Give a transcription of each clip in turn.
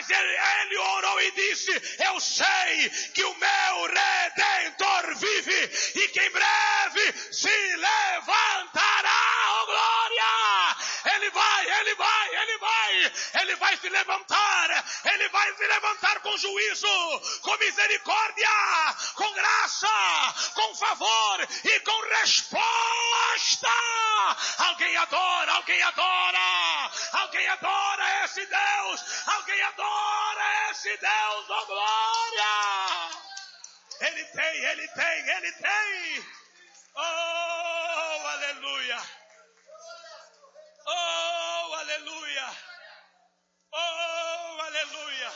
Mas ele orou e disse: eu sei que o meu Redentor vive e que em breve se levantará. Oh, glória! Ele vai se levantar. Ele vai se levantar com juízo, com misericórdia, com graça, com favor e com resposta. Alguém adora, alguém adora, alguém adora esse Deus, alguém adora esse Deus, oh glória! Ele tem, oh aleluia, oh aleluia, oh aleluia.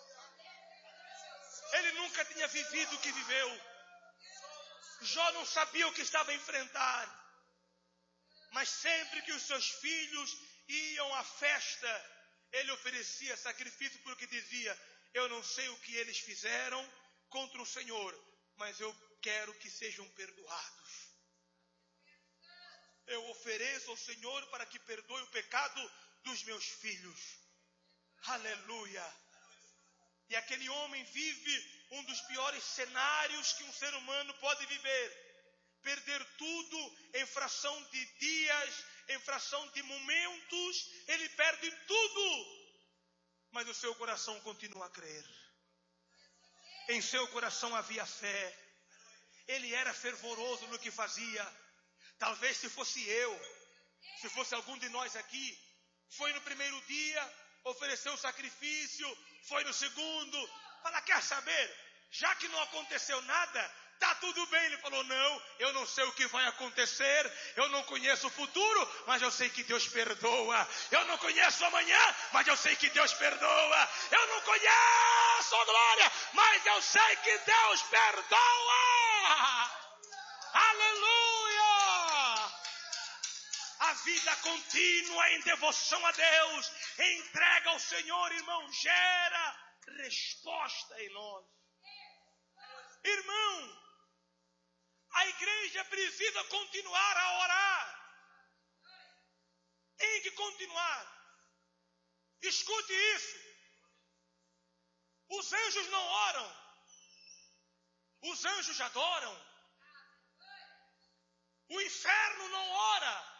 Ele nunca tinha vivido o que viveu. Jó não sabia o que estava a enfrentar. Mas sempre que os seus filhos iam à festa, ele oferecia sacrifício porque dizia: eu não sei o que eles fizeram contra o Senhor, mas eu quero que sejam perdoados. Eu ofereço ao Senhor para que perdoe o pecado dos meus filhos. Aleluia. E aquele homem vive um dos piores cenários que um ser humano pode viver. Perder tudo em fração de dias, em fração de momentos, ele perde tudo. Mas o seu coração continua a crer. Em seu coração havia fé. Ele era fervoroso no que fazia. Talvez se fosse eu, se fosse algum de nós aqui, foi no primeiro dia, ofereceu o sacrifício, foi no segundo, fala: quer saber? Já que não aconteceu nada, tá tudo bem. Ele falou: não, eu não sei o que vai acontecer, eu não conheço o futuro, mas eu sei que Deus perdoa. Eu não conheço amanhã, mas eu sei que Deus perdoa. Eu não conheço a glória, mas eu sei que Deus perdoa. Aleluia! A vida contínua em devoção a Deus, entrega ao Senhor, irmão, gera resposta em nós. Irmão, a igreja precisa continuar a orar. Tem que continuar. Escute isso. Os anjos não oram. Os anjos adoram. O inferno não ora.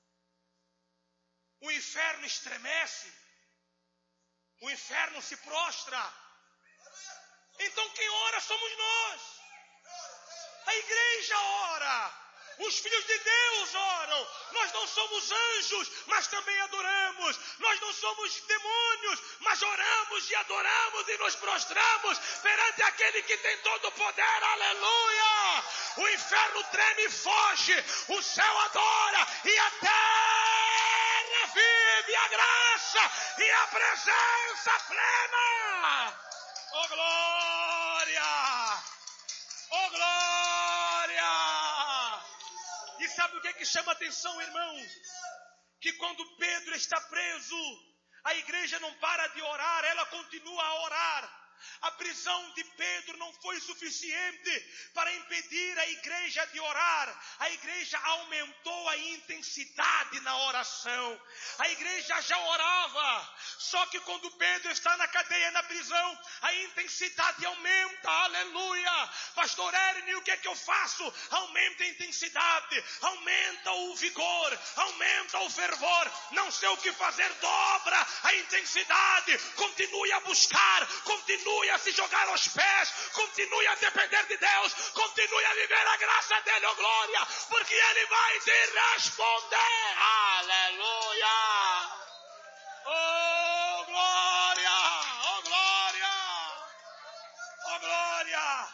O inferno estremece. O inferno se prostra. Então quem ora somos nós. A igreja ora. Os filhos de Deus oram. Nós não somos anjos, mas também adoramos. Nós não somos demônios, mas oramos e adoramos e nos prostramos perante aquele que tem todo o poder. Aleluia! O inferno treme e foge. O céu adora e a terra vive a graça e a presença plena. Oh glória! Oh glória! E sabe o que chama atenção, irmãos? Que quando Pedro está preso, a igreja não para de orar, ela continua a orar. A prisão de Pedro não foi suficiente para impedir a igreja de orar. A igreja aumentou a intensidade na oração. A igreja já orava, só que quando Pedro está na cadeia, na prisão, a intensidade aumenta. Aleluia! Pastor Ernie, o que é que eu faço? Aumenta a intensidade, aumenta o vigor, aumenta o fervor. Não sei o que fazer, dobra a intensidade. Continue a buscar, continue a se jogar aos pés, continue a depender de Deus, continue a viver a graça dele, oh glória, porque ele vai te responder. Aleluia! Oh glória! Oh glória! Oh glória!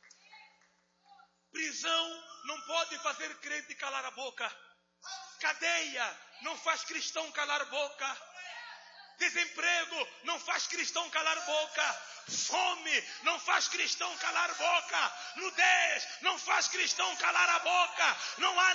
Prisão não pode fazer crente calar a boca. Cadeia não faz cristão calar a boca. Desemprego não faz cristão calar boca. Fome não faz cristão calar boca. Nudez não faz cristão calar a boca. Não há